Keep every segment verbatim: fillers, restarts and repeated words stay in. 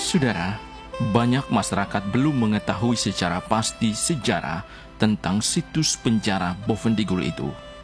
Saudara, banyak masyarakat belum mengetahui secara pasti sejarah tentang situs penjara Bovendigul itu.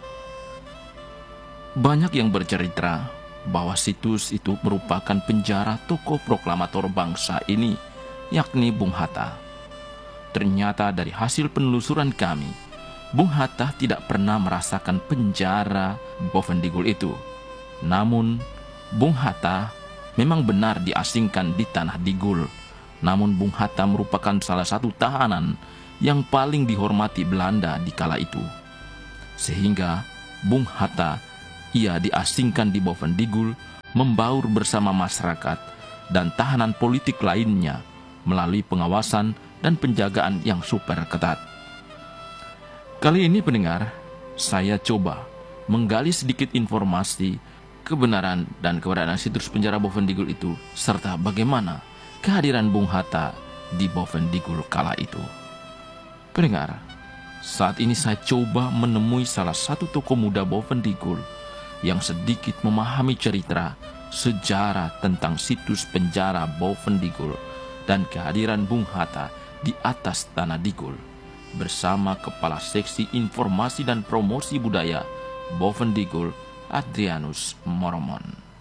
Banyak yang bercerita bahwa situs itu merupakan penjara tokoh proklamator bangsa ini, yakni Bung Hatta. Ternyata dari hasil penelusuran kami, Bung Hatta tidak pernah merasakan penjara Bovendigul itu. Namun, Bung Hatta memang benar diasingkan di Tanah Digul. Namun Bung Hatta merupakan salah satu tahanan yang paling dihormati Belanda di kala itu. Sehingga Bung Hatta ia diasingkan di Bovendigul, membaur bersama masyarakat dan tahanan politik lainnya melalui pengawasan dan penjagaan yang super ketat. Kali ini pendengar, saya coba menggali sedikit informasi kebenaran dan keberadaan situs penjara Bovendigul itu, serta bagaimana kehadiran Bung Hatta di Bovendigul kala itu. Pendengar, saat ini saya coba menemui salah satu tokoh muda Bovendigul yang sedikit memahami cerita sejarah tentang situs penjara Bovendigul dan kehadiran Bung Hatta di atas Tanah Digul bersama Kepala Seksi Informasi dan Promosi Budaya Bovendigul, Adrianus Moromon.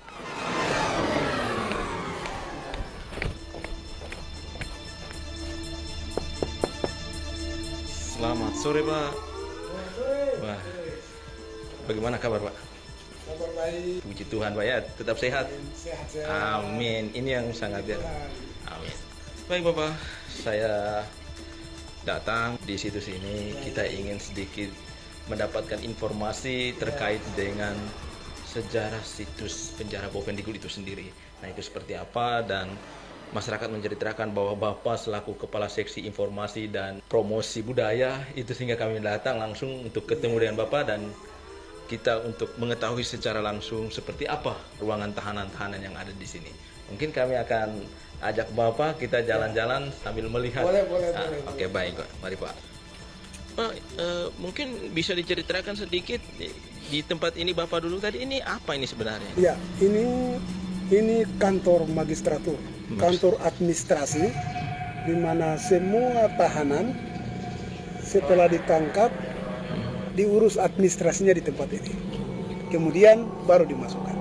Selamat sore, Pak. Wah, bagaimana kabar, Pak? Kabar baik. Puji Tuhan, Pak ya, tetap sehat. Sehat-sehat. Amin. Ini yang sangat biar. Amin. Baik, Bapak. Saya datang di situs ini, kita ingin sedikit mendapatkan informasi terkait dengan sejarah situs penjara Bovendigul itu sendiri. Nah, itu seperti apa, dan masyarakat menceritakan bahwa Bapak selaku Kepala Seksi Informasi dan Promosi Budaya itu, sehingga kami datang langsung untuk ketemu dengan Bapak dan kita untuk mengetahui secara langsung seperti apa ruangan tahanan-tahanan yang ada di sini. Mungkin kami akan ajak Bapak kita jalan-jalan sambil melihat. Boleh, boleh, nah, boleh. Oke, baik, Pak. Mari, Pak. Pak, uh, mungkin bisa diceritakan sedikit di, di tempat ini Bapak dulu tadi, ini apa ini sebenarnya? Ya, ini ini kantor magistratur, kantor administrasi, di mana semua tahanan setelah ditangkap diurus administrasinya di tempat ini. Kemudian baru dimasukkan.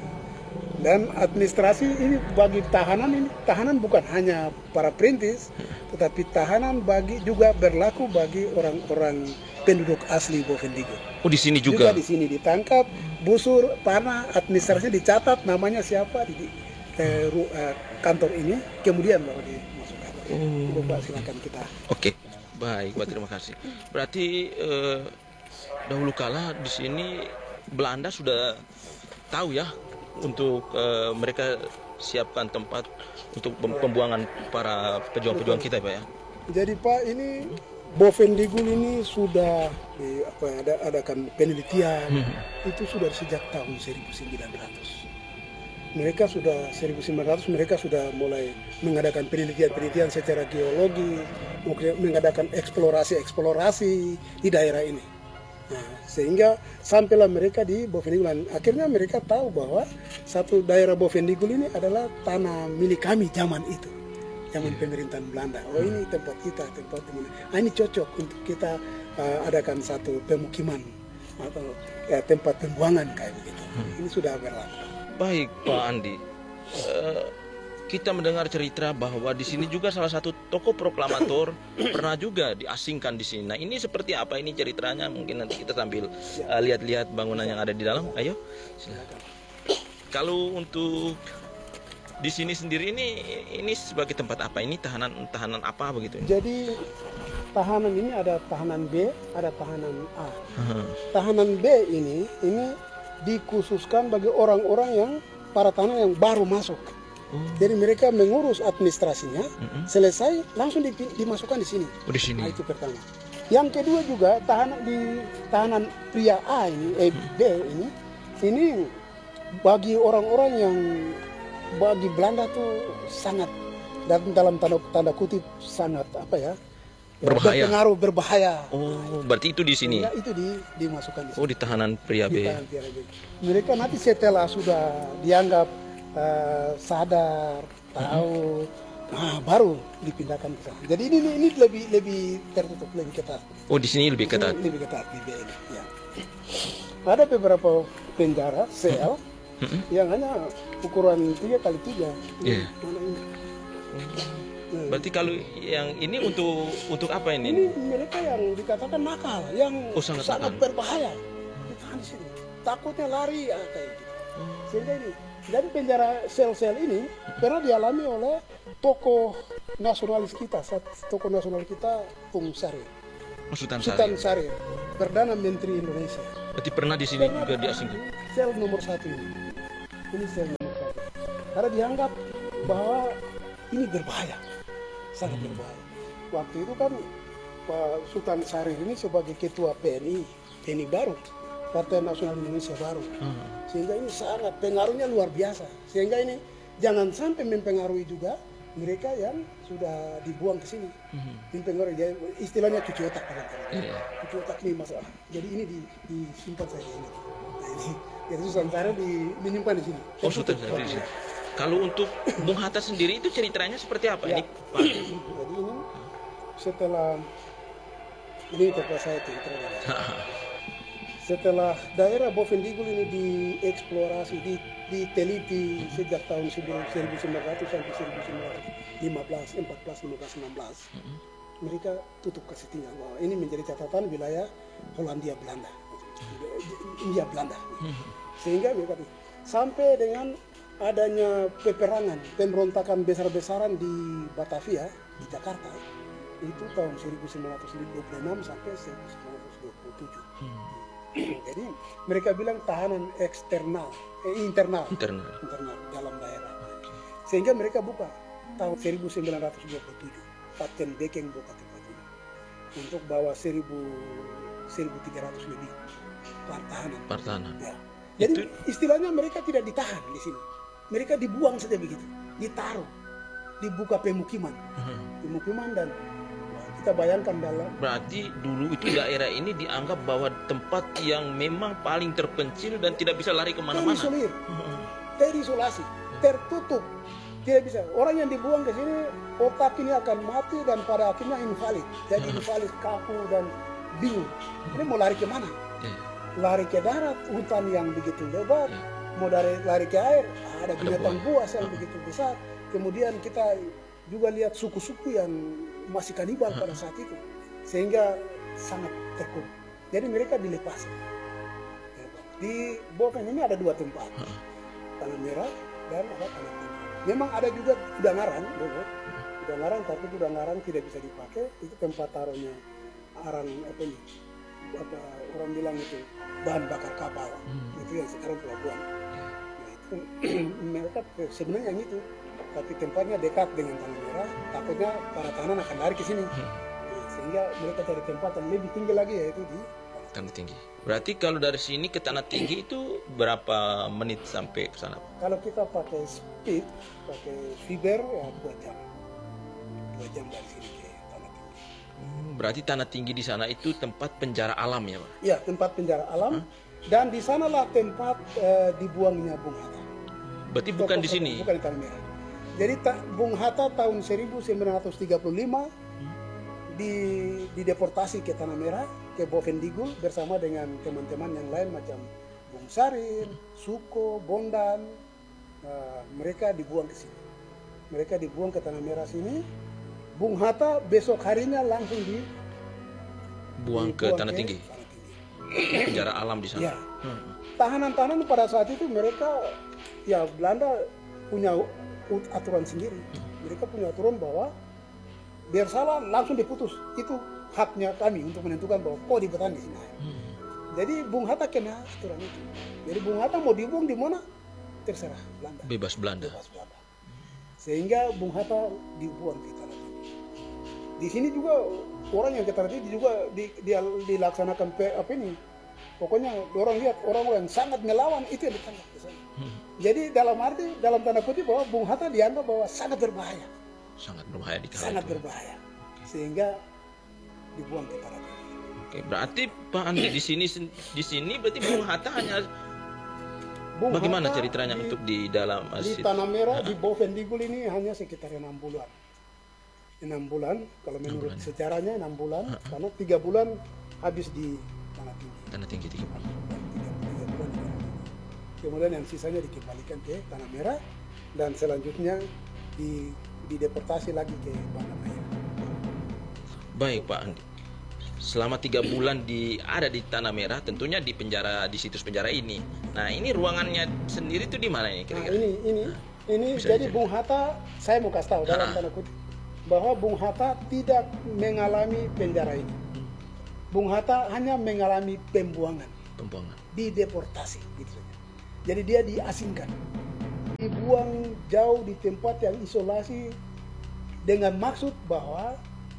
Dan administrasi ini bagi tahanan ini, tahanan bukan hanya para perintis, tetapi tahanan bagi juga berlaku bagi orang-orang penduduk asli Bovendigul. Oh, di sini juga? Juga di sini ditangkap, busur, panah, administrasinya dicatat, namanya siapa di eh, ru, eh, kantor ini, kemudian baru dimasukkan. Oh. Bapak silakan kita. Oke, baik, Pak, terima kasih. Berarti eh, dahulu kala di sini Belanda sudah tahu ya untuk uh, mereka siapkan tempat untuk pembuangan para pejuang-pejuang kita, Pak ya. Jadi Pak, ini Bovendigul ini sudah di, apa, ada adakan penelitian hmm. itu sudah sejak tahun seribu sembilan ratus. Mereka sudah seribu sembilan ratus mereka sudah mulai mengadakan penelitian-penelitian secara geologi, mengadakan eksplorasi-eksplorasi di daerah ini. Nah, sehingga sampailah mereka di Bovendigul. Akhirnya mereka tahu bahwa satu daerah Bovendigul ini adalah tanah milik kami zaman itu, zaman pemerintahan Belanda. Oh, ini tempat kita, tempat ini. Nah, ini cocok untuk kita uh, adakan satu pemukiman atau ya, tempat pembuangan kayak begitu. Ini sudah berlaku. Baik, Pak Andi. Uh, kita mendengar cerita bahwa di sini juga salah satu tokoh proklamator pernah juga diasingkan di sini. Nah, ini seperti apa ini ceritanya? Mungkin nanti kita sambil uh, lihat-lihat bangunan yang ada di dalam. Ayo, silakan. Kalau untuk di sini sendiri ini ini sebagai tempat apa? Ini tahanan tahanan apa begitu? Jadi tahanan ini ada tahanan B, ada tahanan A. Uh-huh. Tahanan B ini ini dikhususkan bagi orang-orang yang para tahanan yang baru masuk. Oh. Jadi mereka mengurus administrasinya, mm-hmm. selesai langsung di, dimasukkan di sini. Oh, di sini. Nah, itu pertama. Yang kedua juga tahanan di tahanan pria A ini, eh, B ini, ini bagi orang-orang yang bagi Belanda tuh sangat, dan dalam tanda, tanda kutip sangat apa ya? Berbahaya. Berpengaruh, berbahaya. Oh, berarti itu di sini. Ya, itu di dimasukkan di sini. Oh, di tahanan pria B. Di tahanan pria B. Mereka nanti setelah sudah dianggap Uh, sadar, tahu, Nah, baru dipindahkan ke sana. Jadi ini ini lebih lebih tertutup, lebih ketat. Oh, di sini lebih ketat. Lebih ketat di B N. Ya. Ada beberapa penjara sel yang hanya ukuran tiga kali tiga. Iya. Mana ini? Nah, Berarti kalau yang ini untuk untuk apa ini? ini mereka yang dikatakan nakal, yang Oh, sangat sangat nakal. berbahaya. Ditahan di sini. Takutnya lari ah, kayak gitu. Sehingga ini dan penjara sel-sel ini pernah dialami oleh tokoh nasionalis kita, saat tokoh nasional kita Bung Sari, Oh, Sultan Sultan Syarif. Sari, Perdana Menteri Indonesia. Berarti pernah di sini Pernah juga di diasingkan. sel nomor satu ini. Ini sel nomor satu. Karena dianggap bahwa ini berbahaya, sangat berbahaya. Waktu itu kan Pak Sultan Syarif ini sebagai ketua P N I, P N I baru, Partai Nasional Indonesia baru. Sehingga ini sangat pengaruhnya luar biasa. Sehingga ini jangan sampai mempengaruhi juga mereka yang sudah dibuang ke sini. Mempengaruhi, dia- istilahnya cuci otak kadang-kadang. Iya. Cuci otak ini masalah. Jadi ini di, disimpan saja ini. Nah, ini. Jadi Sultan Syarif di, menyimpan di sini. Oh, Sultan Syarif di sini. Kalau untuk Bung Hatta sendiri itu ceritanya seperti apa? Ya. Ini Pak. Jadi ini setelah ini tempat saya cerita. Setelah daerah Bovendigul ini dieksplorasi, di, diteliti sejak tahun seribu sembilan ratus sampai seribu sembilan ratus lima belas, empat belas, lima belas, enam belas, mereka tutup kasih tinggal bahwa ini menjadi catatan wilayah Hollandia Belanda, India Belanda, sehingga mereka tutup. Sampai dengan adanya peperangan, pemberontakan besar-besaran di Batavia, di Jakarta, itu tahun seribu sembilan ratus dua puluh enam sampai seribu sembilan ratus dua puluh tujuh. Jadi mereka bilang tahanan eksternal, eh, internal, Internal. internal dalam daerah. Sehingga mereka buka tahun seribu sembilan ratus dua puluh tujuh, Kapten Bekeng buka tempat ini untuk bawa seribu, seribu tiga ratus lebih pertahanan. Pertahanan. Ya. Jadi Itu- istilahnya mereka tidak ditahan di sini, mereka dibuang saja begitu, ditaruh, dibuka pemukiman, pemukiman dan wah, kita bayangkan dalam Berarti dulu itu daerah ini dianggap bahwa tempat yang memang paling terpencil dan tidak bisa lari kemana-mana. terisolir, terisolasi, tertutup, tidak bisa. Orang yang dibuang ke sini otak ini akan mati dan pada akhirnya invalid, jadi invalid, kaku dan bingung. Ini mau lari kemana? Iya. Lari ke darat, hutan yang begitu lebar, Ya. mau dari lari ke air, ada binatang buah. buas yang begitu besar. Kemudian kita juga lihat suku-suku yang masih kanibal pada saat itu, sehingga sangat terkurung. Jadi mereka dilepas. Di Boven ini ada dua tempat, Tanah Merah dan ada Tanah Tinggi. Memang ada juga Kudangaran, dulu. Kudangaran, tapi Kudangaran tidak bisa dipakai. Itu tempat taruhnya arang apa ini? Apa orang bilang itu bahan bakar kapal. Itu yang sekarang pelabuhan. Nah, itu mereka sebenarnya yang itu, tapi tempatnya dekat dengan Tanah Merah. Takutnya para tahanan akan lari ke sini. Nah, sehingga mereka cari tempat yang lebih tinggi lagi, yaitu di Tanah Tinggi. Berarti kalau dari sini ke Tanah Tinggi itu berapa menit sampai ke sana? kalau kita pakai speed, pakai fiber ya dua jam, dua jam dari sini ke Tanah Tinggi. Hmm, Berarti Tanah Tinggi di sana itu tempat penjara alam ya, Pak? Ya, tempat penjara alam, dan di sanalah tempat eh, dibuangnya Bung Hatta. Berarti bukan di Tokoh- sini. Bukan di Tanah Merah. Jadi ta- Bung Hatta tahun seribu sembilan ratus tiga puluh lima di dideportasi ke Tanah Merah, ke Bovendigul bersama dengan teman-teman yang lain macam Bung Sarin, Suko, Bondan. Nah, mereka dibuang ke sini. Mereka dibuang ke Tanah Merah sini. Bung Hatta besok harinya langsung di Buang ke dibuang Tanah Tinggi. Tanah Tinggi. Penjara alam di sana. Ya. Tahanan-tahanan pada saat itu mereka, ya Belanda punya ut- aturan sendiri. Mereka punya aturan bahwa biar salah langsung diputus. Itu haknya kami untuk menentukan bahwa kok dibetahan di sini. Jadi Bung Hatta kena aturan itu. Jadi Bung Hatta mau dibuang di mana terserah Belanda. Bebas Belanda. Bebas Belanda. Sehingga Bung Hatta dibuang di Tanah Tinggi. Di sini juga orang yang ke Tanah Tinggi juga di, di- dilaksanakan pe- apa ini? Pokoknya orang lihat orang-orang yang sangat melawan itu yang ditangkap di sana. Jadi dalam arti dalam tanda kutip bahwa Bung Hatta dianggap bahwa sangat berbahaya, Sangat berbahaya di kala sangat itu. berbahaya, sehingga dibuang ke Tanah Tinggi. Oke, berarti Pak Andi di sini di sini berarti Bung Hatta hanya Bung bagaimana Hatta ceritanya di- untuk di dalam di situ? Tanah Merah di Bovendigul ini hanya sekitar enam bulan. enam bulan, kalau menurut bulan. sejarahnya enam bulan, karena tiga bulan habis di Tanah Tinggi. Tanah Tinggi tiga bulan. Tiga, tiga bulan di Tanah Tinggi. Kemudian yang sisanya dikembalikan ke Tanah Merah dan selanjutnya di dideportasi lagi ke Banda Maya. Baik Pak Andi. Selama tiga bulan di ada di Tanah Merah, tentunya di penjara di situs penjara ini. Nah ini ruangannya sendiri itu di mana ini Nah, kira-kira? ini ini ini Bisa jadi dicari. Bung Hatta, saya mau kasih tahu dalam Ha. tanda kutip bahwa Bung Hatta tidak mengalami penjara ini. Bung Hatta hanya mengalami pembuangan, Pembuangan. dideportasi gitu saja. Jadi dia diasingkan, dibuang jauh di tempat yang isolasi dengan maksud bahwa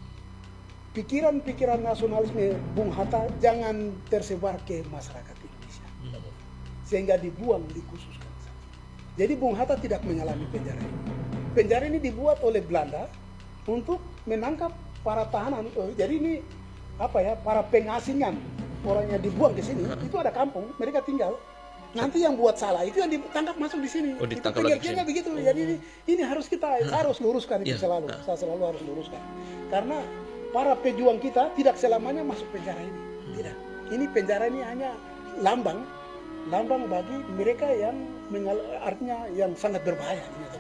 pikiran-pikiran nasionalisme Bung Hatta jangan tersebar ke masyarakat Indonesia, sehingga dibuang, dikhususkan. Jadi Bung Hatta tidak mengalami penjara ini. Penjara ini dibuat oleh Belanda untuk menangkap para tahanan. Oh, jadi ini apa ya, para pengasingan, orang yang dibuang ke sini itu ada kampung, mereka tinggal. Nanti yang buat salah itu yang ditangkap masuk di sini. Oh, Itu ditangkap lagi di pengertiannya sini. begitu. Jadi ini, ini harus kita saya harus luruskan itu Ya. selalu. Saya selalu harus luruskan. Karena para pejuang kita tidak selamanya masuk penjara ini. Tidak. Ini penjara ini hanya lambang, lambang bagi mereka yang mengal artinya yang sangat berbahaya.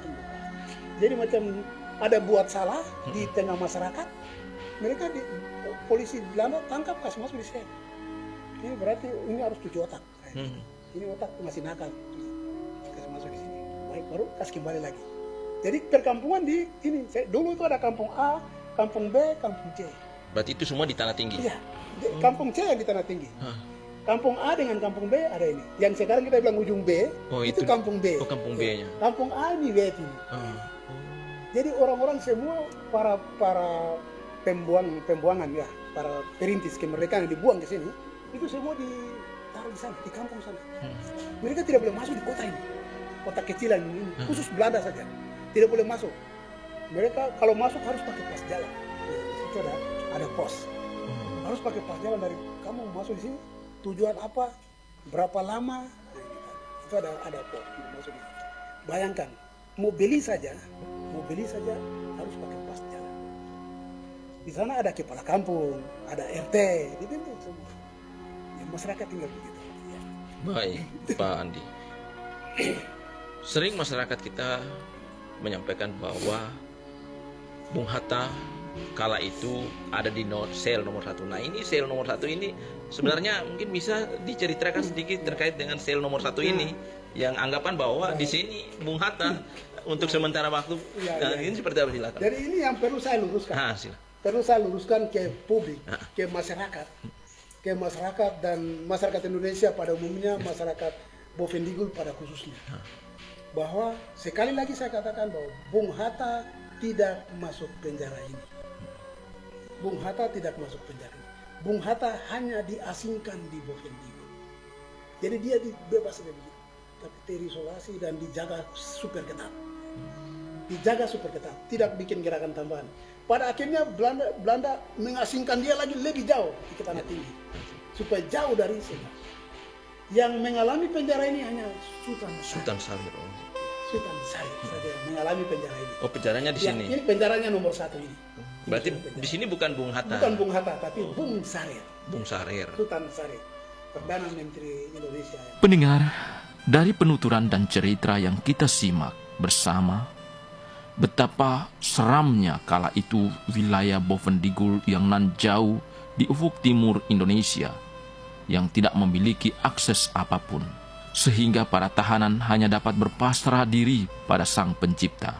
Jadi macam ada buat salah di tengah masyarakat, mereka di polisi Belanda tangkap, kasih masuk di sel. Ini berarti ini harus tujuh otak. Hmm. Ini otak masih nakal, kasih masuk di sini. Baik, baru kasih kembali lagi. Jadi perkampungan di ini. Saya, dulu itu ada kampung A, kampung B, kampung C. Berarti itu semua di Tanah Tinggi. Iya, di- kampung C yang di Tanah Tinggi. Hah. Kampung A dengan kampung B ada ini. Yang sekarang kita bilang ujung B, Oh, itu, itu- kampung B. oh, kampung Iya. B-nya. Kampung A ini B ini. Oh. Jadi orang-orang semua para para pembuang pembuangan ya, para perintis kemerdekaan yang dibuang ke sini, itu semua ditaruh di sana, di kampung sana. Mereka tidak boleh masuk di kota ini, kota kecilan ini, khusus Belanda saja, tidak boleh masuk. Mereka kalau masuk harus pakai pas jalan. Ya, di situ ada ada pos, harus pakai pas jalan dari kamu masuk di sini. Tujuan apa? Berapa lama? Nah, itu ada ada pos masuk di sini. Bayangkan, mau beli saja, mau beli saja harus pakai pas jalan. Di sana ada kepala kampung, ada R T, dibentuk semua. Ya, masyarakat tinggal begitu. Ya. Baik, Pak Andi. Sering masyarakat kita menyampaikan bahwa Bung Hatta kala itu ada di no- sel nomor satu. Nah ini sel nomor satu ini sebenarnya mungkin bisa diceritakan sedikit terkait dengan sel nomor satu ini, yang anggapan bahwa di sini Bung Hatta untuk sementara waktu. Ya, Nah, ya. ini seperti apa dilakukan? Jadi ini yang perlu saya luruskan. Nah, silakan. Perlu saya luruskan ke publik, Ah. ke masyarakat, ke masyarakat dan masyarakat Indonesia pada umumnya, masyarakat Bovendigul pada khususnya. Bahwa sekali lagi saya katakan bahwa Bung Hatta tidak masuk penjara ini. Bung Hatta tidak masuk penjara ini. Bung Hatta hanya diasingkan di Bovendigul. Jadi dia dibebas dari begitu, tapi terisolasi dan dijaga super ketat. Dijaga super ketat, tidak bikin gerakan tambahan. Pada akhirnya Belanda Belanda mengasingkan dia lagi lebih jauh di Tanah Tinggi, supaya jauh dari sini. Yang mengalami penjara ini hanya Sultan Sultan Salir. Oh. Sultan Said saja yang mengalami penjara ini. Oh, penjaranya di Ya, sini. ini penjaranya nomor satu ini. Berarti Ini penjara. di sini bukan Bung Hatta. Bukan Bung Hatta, tapi Bung Sarir, Bung Sarir. Sultan Sarir, Perdana Menteri Indonesia. Pendengar, dari penuturan dan cerita yang kita simak bersama, betapa seramnya kala itu wilayah Bovendigul yang nan jauh di ufuk timur Indonesia, yang tidak memiliki akses apapun, sehingga para tahanan hanya dapat berpasrah diri pada Sang Pencipta.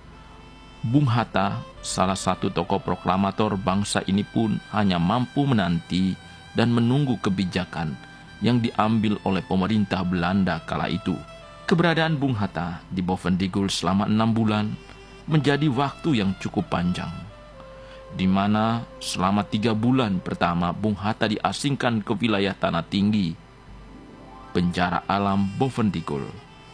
Bung Hatta, salah satu tokoh proklamator bangsa ini pun hanya mampu menanti dan menunggu kebijakan yang diambil oleh pemerintah Belanda kala itu. Keberadaan Bung Hatta di Bovendigul selama enam bulan menjadi waktu yang cukup panjang, di mana selama tiga bulan pertama Bung Hatta diasingkan ke wilayah Tanah Tinggi, penjara alam Bovendigul.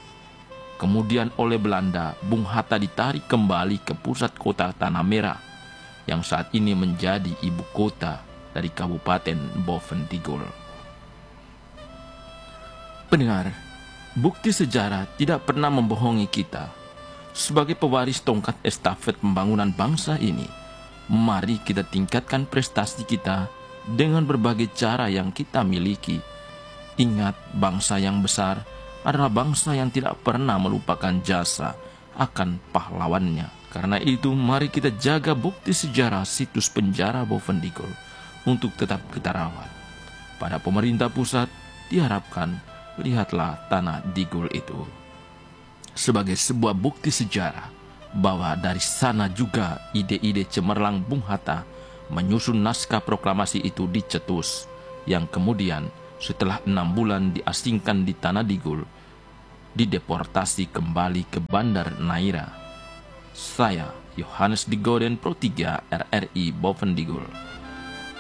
Kemudian oleh Belanda, Bung Hatta ditarik kembali ke pusat kota Tanah Merah, yang saat ini menjadi ibu kota dari Kabupaten Bovendigul. Pendengar, bukti sejarah tidak pernah membohongi kita. Sebagai pewaris tongkat estafet pembangunan bangsa ini, Mari kita tingkatkan prestasi kita dengan berbagai cara yang kita miliki. Ingat, bangsa yang besar adalah bangsa yang tidak pernah melupakan jasa akan pahlawannya. Karena itu, mari kita jaga bukti sejarah situs penjara Bovendigul untuk tetap kita rawat. Pada pemerintah pusat, diharapkan lihatlah tanah Digul itu sebagai sebuah bukti sejarah bahwa dari sana juga ide-ide cemerlang Bung Hatta menyusun naskah proklamasi itu dicetus, yang kemudian setelah enam bulan diasingkan di tanah Digul, dideportasi kembali ke Bandar Naira. Saya, Yohanes Digoden, Pro tiga R R I Bovendigul.